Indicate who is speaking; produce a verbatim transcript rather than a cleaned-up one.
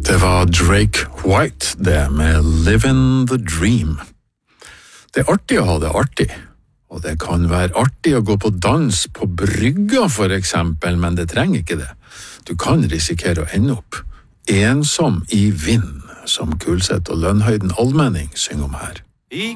Speaker 1: Det var Drake White, det med Living the Dream. Det er artig å ha det artig, og det kan være artig å gå på dans på brygga for eksempel, men det trenger ikke det. Du kan risikere å ende opp ensom i vind, som Kulseth og Lønnhøyden Almenning synger om her.
Speaker 2: I